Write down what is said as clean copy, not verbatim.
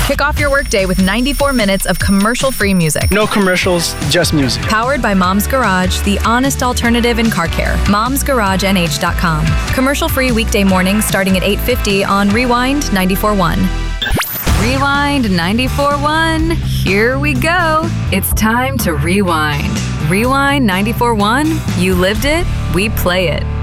Kick off your workday with 94 minutes of commercial-free music. No commercials, just music. Powered by Mom's Garage, the honest alternative in car care. Mom'sGarageNH.com. Commercial-free weekday mornings starting at 8:50 on Rewind 94.1. Rewind 94.1. Here we go. It's time to rewind. Rewind 94.1. You lived it, we play it.